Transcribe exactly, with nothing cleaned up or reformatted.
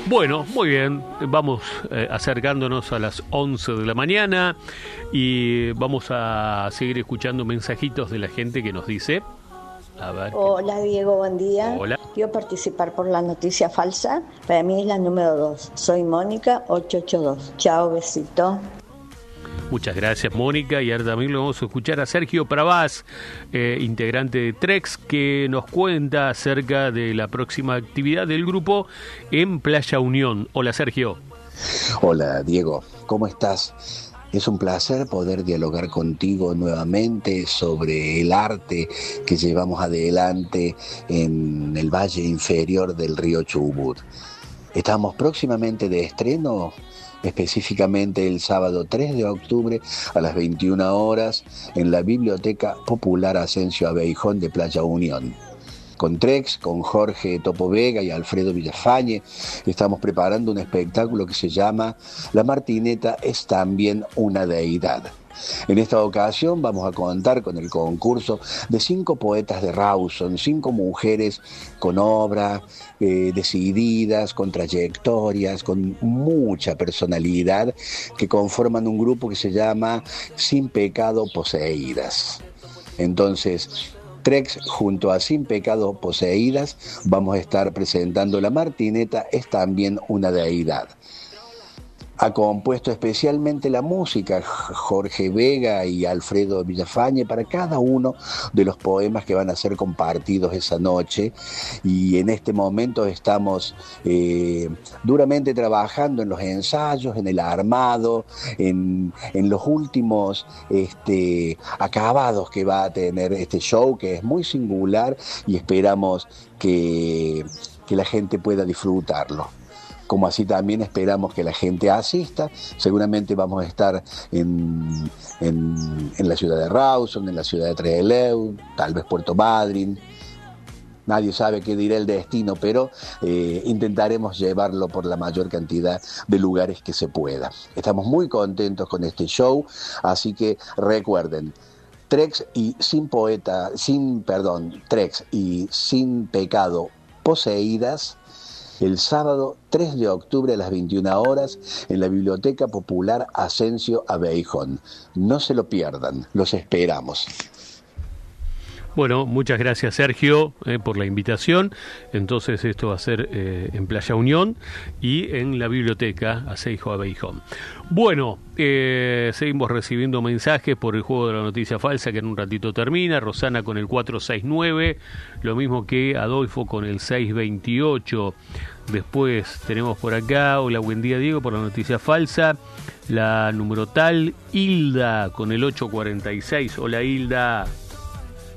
Bueno, muy bien, vamos eh, acercándonos a las once de la mañana y vamos a seguir escuchando mensajitos de la gente que nos dice. A ver. Hola Diego, buen día. Hola. Quiero participar por la noticia falsa. Para mí es la número dos. Soy Mónica ochocientos ochenta y dos. Chao, besito. Muchas gracias, Mónica. Y ahora también lo vamos a escuchar a Sergio Pravaz, eh, integrante de Trex, que nos cuenta acerca de la próxima actividad del grupo en Playa Unión. Hola, Sergio. Hola, Diego. ¿Cómo estás? Es un placer poder dialogar contigo nuevamente sobre el arte que llevamos adelante en el valle inferior del río Chubut. Estamos próximamente de estreno, específicamente el sábado tres de octubre a las veintiuna horas en la Biblioteca Popular Asensio Abeijón de Playa Unión. Con Trex, con Jorge Topo Vega y Alfredo Villafañe, estamos preparando un espectáculo que se llama La Martineta es también una deidad. En esta ocasión vamos a contar con el concurso de cinco poetas de Rawson, cinco mujeres con obra, eh, decididas, con trayectorias, con mucha personalidad, que conforman un grupo que se llama Sin Pecado Poseídas. Entonces, Trex junto a Sin Pecado Poseídas vamos a estar presentando La Martineta es también una deidad. Ha compuesto especialmente la música Jorge Vega y Alfredo Villafañe para cada uno de los poemas que van a ser compartidos esa noche, y en este momento estamos eh, duramente trabajando en los ensayos, en el armado, en, en los últimos este, acabados que va a tener este show, que es muy singular y esperamos que, que la gente pueda disfrutarlo. Como así también esperamos que la gente asista. Seguramente vamos a estar en, en, en la ciudad de Rawson, en la ciudad de Trelew, tal vez Puerto Madryn. Nadie sabe qué dirá el destino, pero eh, intentaremos llevarlo por la mayor cantidad de lugares que se pueda. Estamos muy contentos con este show, así que recuerden, Trex y Sin Poeta, sin, perdón, Trex y Sin Pecado Poseídas, el sábado tres de octubre a las veintiuna horas en la Biblioteca Popular Asensio Abeijón. No se lo pierdan, los esperamos. Bueno, muchas gracias, Sergio, eh, por la invitación. Entonces esto va a ser eh, en Playa Unión y en la Biblioteca Asensio Abeijón. Bueno, eh, seguimos recibiendo mensajes por el juego de la noticia falsa, que en un ratito termina. Rosana con el cuatro seis nueve, lo mismo que Adolfo con el seis veintiocho. Después tenemos por acá, hola, buen día, Diego, por la noticia falsa. La número tal, Hilda con el ocho cuarenta y seis. Hola, Hilda.